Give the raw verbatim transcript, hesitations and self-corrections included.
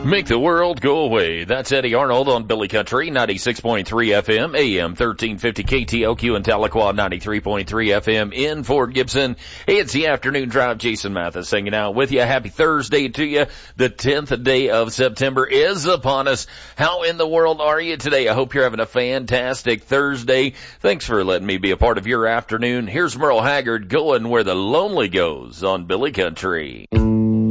Make the world go away. That's Eddie Arnold on Billy Country, ninety-six point three F M, A M thirteen fifty K T L Q in Tahlequah, ninety-three point three F M in Fort Gibson. Hey, it's the afternoon drive. Jason Mathis hanging out with you. Happy Thursday to you. The tenth day of September is upon us. How in the world are you today? I hope you're having a fantastic Thursday. Thanks for letting me be a part of your afternoon. Here's Merle Haggard going where the lonely goes on Billy Country.